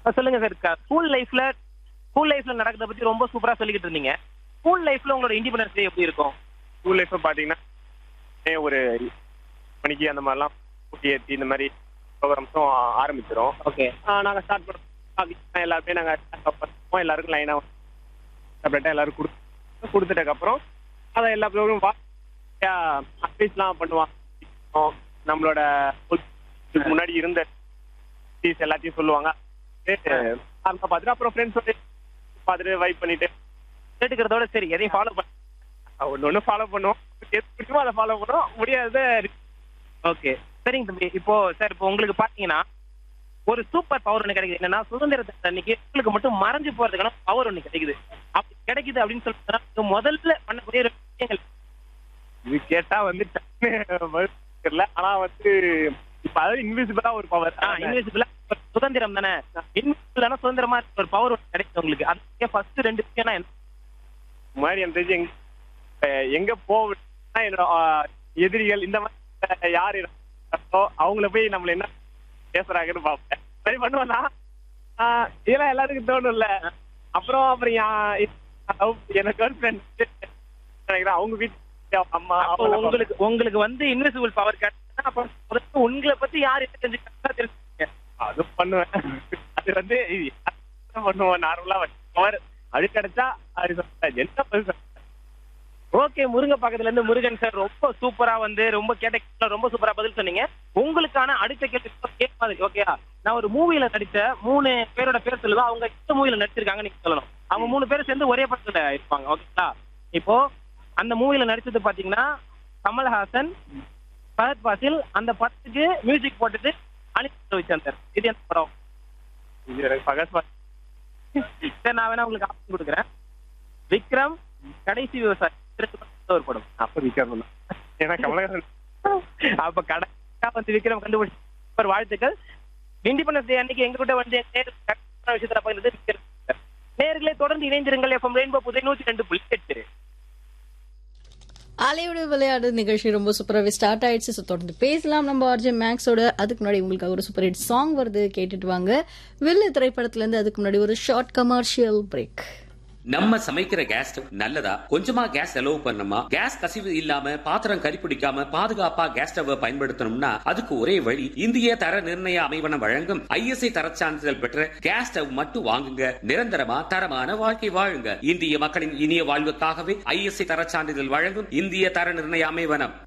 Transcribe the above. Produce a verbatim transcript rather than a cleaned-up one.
சொல்லுங்க sir. School லைஃப்ல school லைஃப்ல நடக்கிறத பத்தி ரொம்ப சூப்பரா சொல்லிக்கிட்டு இருந்தீங்க. ஸ்கூல் லைஃப்ல உங்களோட இண்டிபெண்டன்ஸ் டே எப்படி இருக்கும்? ஸ்கூல் லைஃப் பாத்தீங்கன்னா ஒரு மணிக்கு அந்த மாதிரிலாம் கூட்டி ஏற்றி இந்த மாதிரி ப்ரோக்ராம்ஸும் ஆரம்பிச்சிடும். ஓகே. நாங்கள் ஸ்டார்ட் பண்ணோம் எல்லாருமே நாங்கள் எல்லாருக்கும் லைனாக செப்பரேட்டாக எல்லாரும் கொடுத்து கொடுத்துட்டதுக்கப்புறம் அதை எல்லா ப்ரோக்ராமும் அட்வைஸ்லாம் பண்ணுவாங்க. நம்மளோட முன்னாடி இருந்த எல்லாத்தையும் சொல்லுவாங்க. பார்த்துட்டு அப்புறம் ஃப்ரெண்ட்ஸோட பார்த்துட்டு வைப் பண்ணிட்டு கேட்டுக்கிறதோட சரி எதையும் ஃபாலோ பண்ண ஒன்று ஒன்று ஃபாலோ பண்ணுவோம். எது அதை ஃபாலோ பண்ணுவோம், முடியாத. ஓகே சரிங்க தம்பி. இப்போ சார் இப்போ உங்களுக்கு பாத்தீங்கன்னா ஒரு சூப்பர் பவர் ஒன்று கிடைக்குது. என்னன்னா சுதந்திரத்தை அன்னைக்கு உங்களுக்கு மட்டும் மறைஞ்சு போறதுக்கான பவர் ஒன்று கிடைக்குது. அப்படி கிடைக்குது அப்படின்னு சொல்லிட்டு முதல்ல பண்ணக்கூடிய விஷயங்கள் இது கேட்டா வந்து தெரியல. ஆனா வந்து இப்ப அதாவது இன்விசிபிளா ஒரு பவர். இன்விசிபிளா சுதந்திரம் தானே. இன்விசிபிளான சுதந்திரமா ஒரு பவர் ஒன்று கிடைக்குது உங்களுக்கு. அதுக்கு ஃபர்ஸ்ட் ரெண்டு விஷயம்னா என்ன மாதிரி எனக்கு தெரிஞ்சு எங்க போனா என்னோட எதிரிகள் இந்த மாதிரி யாரு அவங்கள போய் நம்மள என்ன பேசுறாங்கன்னு பாப்பேன். சரி பண்ணுவேன்னா இதெல்லாம் எல்லாருக்கும் தோணும் இல்ல. அப்புறம் அப்புறம் எனக்கு கேர்ள் ஃப்ரெண்ட் நினைக்கிறேன் அவங்க வீட்டு அம்மா உங்களுக்கு உங்களுக்கு வந்து இன்விசிபிள் பவர் கிடைச்சா அப்ப உங்களை பத்தி யார் என்ன தெரிஞ்சுக்கிட்டா தெரிஞ்சுக்கீங்க. அது பண்ணுவேன். அது வந்து பண்ணுவோம் நார்மலா பவர் அது கிடைச்சா அது என்ன. ஓகே முருங்க பக்கத்துல இருந்து முருகன் சார் ரொம்ப சூப்பரா வந்து ரொம்ப கேட்ட ரொம்ப சூப்பரா பதில் சொன்னீங்க. உங்களுக்கான அடுத்த கேள்வி கேட்பாது. ஓகேயா, நான் ஒரு மூவில நடிச்ச மூணு பேரோட பேர் சொல்லுவேன். அவங்க எந்த மூவில நடிச்சிருக்காங்க நீங்க சொல்லணும். அவங்க மூணு பேரும் சேர்ந்து ஒரே படத்துல இருப்பாங்க. ஓகேங்களா? இப்போ அந்த மூவில நடிச்சது பாத்தீங்கன்னா கமல்ஹாசன், ஃபஹத் ஃபாசில். அந்த படத்துக்கு மியூசிக் போட்டது அனிருத் ரவிச்சந்தர் சார். இது என்ன படம்? இது எனக்கு ஃபஹத் ஃபாசில். சரி நான் வேணா உங்களுக்கு ஆப்ஷன் கொடுக்குறேன். விக்ரம், கடைசி விவசாயி ஒரு படம். அப்ப விக்ரம் ஏன்னா கமலஹாசன். அப்ப கடைசியா வந்து விக்ரம் கண்டுபிடிச்ச வாழ்த்துக்கள். இண்டிபெண்டன்ஸ் டே அன்னைக்கு எங்க கூட வந்து விஷயத்துல பகிர்ந்து நேர்களே தொடர்ந்து இணைந்திருங்கள். எஃப்எம் ரெயின்போ புதை நூற்றி ரெண்டு புள்ளி எட்டு. அலையோட விளையாடு நிகழ்ச்சி ரொம்ப சூப்பராகவே ஸ்டார்ட் ஆயிடுச்சு. ஸோ தொடர்ந்து பேசலாம் நம்ம ஆர்ஜே மேக்ஸோட. அதுக்கு முன்னாடி உங்களுக்கு ஒரு சூப்பர் ஹிட் சாங் வருது, கேட்டுட்டு வாங்க. வில்லு திரைப்படத்துல இருந்து. அதுக்கு முன்னாடி ஒரு ஷார்ட் கமர்ஷியல் பிரேக். நம்ம சமைக்கிற கேஸ் ஸ்டவ் நல்லதா? கொஞ்சமா கேஸ் செலவு பண்ணணுமா? கேஸ் கசிவு இல்லாம பாத்திரம் கரிப்பிடிக்காம பாதுகாப்பா கேஸ் ஸ்டவ் பயன்படுத்தணும்னா அதுக்கு ஒரே வழி இந்திய தர நிர்ணய அமைவனம் வழங்கும் ஐஎஸ்ஐ தரச் சான்றிதழ் பெற்ற கேஸ் ஸ்டவ் மட்டும் வாங்குங்க. நிரந்தரமா தரமான வாழ்க்கை வாழுங்க. இந்திய மக்களின் இனிய வாழ்வுக்காகவே ஐஎஸ்ஐ தரச் சான்றிதழ் வழங்கும் இந்திய தர நிர்ணய அமைவனம்.